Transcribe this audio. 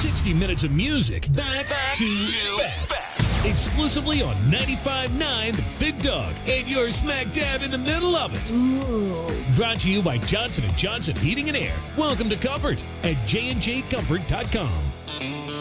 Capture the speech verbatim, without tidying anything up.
sixty minutes of music back, back to, to back. back. Exclusively on ninety-five point nine The Big Dog. And you're smack dab in the middle of it. Ooh. Brought to you by Johnson and Johnson Heating and Air. Welcome to Comfort at j and j comfort dot com.